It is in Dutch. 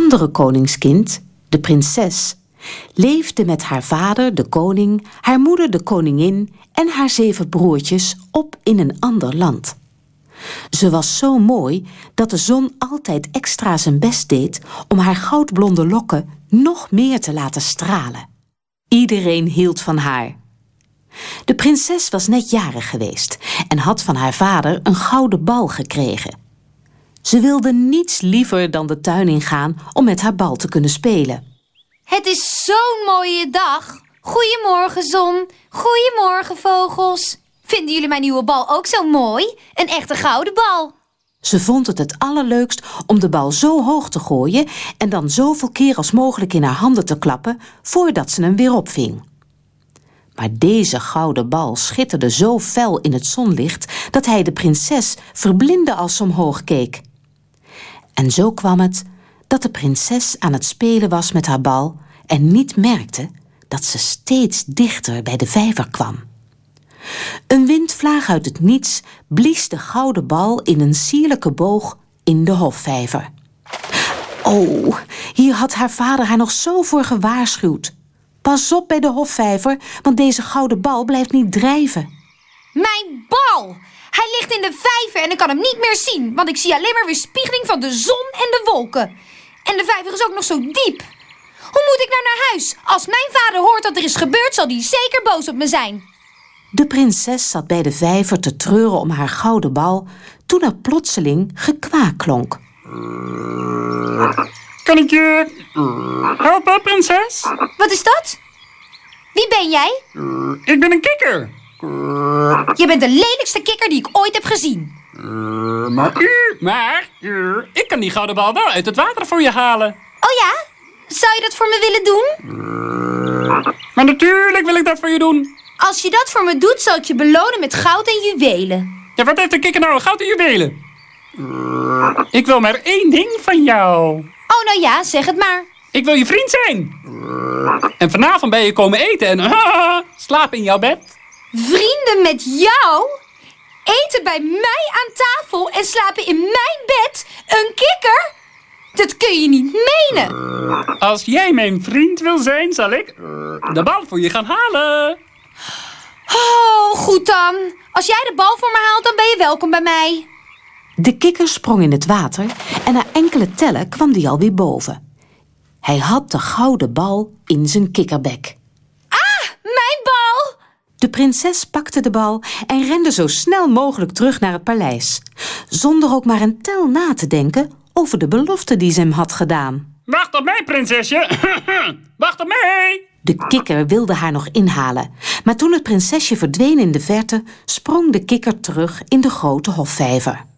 andere koningskind, de prinses, leefde met haar vader, de koning, haar moeder, de koningin en haar 7 broertjes op in een ander land. Ze was zo mooi dat de zon altijd extra zijn best deed om haar goudblonde lokken nog meer te laten stralen. Iedereen hield van haar. De prinses was net jarig geweest en had van haar vader een gouden bal gekregen. Ze wilde niets liever dan de tuin ingaan om met haar bal te kunnen spelen. Het is zo'n mooie dag. Goedemorgen, zon. Goedemorgen, vogels. Vinden jullie mijn nieuwe bal ook zo mooi? Een echte gouden bal. Ze vond het allerleukst om de bal zo hoog te gooien en dan zoveel keer als mogelijk in haar handen te klappen voordat ze hem weer opving. Maar deze gouden bal schitterde zo fel in het zonlicht dat hij de prinses verblindde als ze omhoog keek. En zo kwam het dat de prinses aan het spelen was met haar bal en niet merkte dat ze steeds dichter bij de vijver kwam. Een windvlaag uit het niets blies de gouden bal in een sierlijke boog in de hofvijver. Oh, hier had haar vader haar nog zo voor gewaarschuwd. Pas op bij de hofvijver, want deze gouden bal blijft niet drijven. Mijn bal! Hij ligt in de vijver en ik kan hem niet meer zien, want ik zie alleen maar weerspiegeling van de zon en de wolken. En de vijver is ook nog zo diep. Hoe moet ik nou naar huis? Als mijn vader hoort dat er is gebeurd, zal hij zeker boos op me zijn. De prinses zat bij de vijver te treuren om haar gouden bal, toen er plotseling gekwaak klonk. Kan ik je helpen, prinses? Wat is dat? Wie ben jij? Ik ben een kikker. Je bent de lelijkste kikker die ik ooit heb gezien. Maar ik kan die gouden bal wel uit het water voor je halen. Oh ja? Zou je dat voor me willen doen? Maar natuurlijk wil ik dat voor je doen. Als je dat voor me doet, zal ik je belonen met goud en juwelen. Ja, wat heeft een kikker nou, goud en juwelen? Ik wil maar 1 ding van jou. Oh, nou ja, zeg het maar. Ik wil je vriend zijn. En vanavond ben je komen eten en slapen in jouw bed. Vrienden met jou? Eten bij mij aan tafel en slapen in mijn bed? Een kikker? Dat kun je niet menen. Als jij mijn vriend wil zijn, zal ik de bal voor je gaan halen. Oh, goed dan. Als jij de bal voor me haalt, dan ben je welkom bij mij. De kikker sprong in het water en na enkele tellen kwam die alweer boven. Hij had de gouden bal in zijn kikkerbek. Ah, mijn bal! De prinses pakte de bal en rende zo snel mogelijk terug naar het paleis, zonder ook maar een tel na te denken over de belofte die ze hem had gedaan. Wacht op mij, prinsesje. Wacht op mij. De kikker wilde haar nog inhalen, maar toen het prinsesje verdween in de verte, sprong de kikker terug in de grote hofvijver.